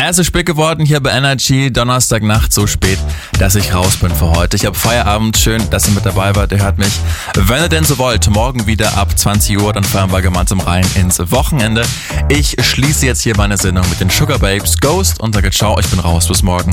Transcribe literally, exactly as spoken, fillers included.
Es ist spät geworden hier bei Energy, Donnerstagnacht so spät, dass ich raus bin für heute. Ich habe Feierabend, schön, dass ihr mit dabei wart, ihr hört mich. Wenn ihr denn so wollt, morgen wieder ab zwanzig Uhr, dann fahren wir gemeinsam rein ins Wochenende. Ich schließe jetzt hier meine Sendung mit den Sugar Babes Ghost und sage ciao, ich bin raus, bis morgen.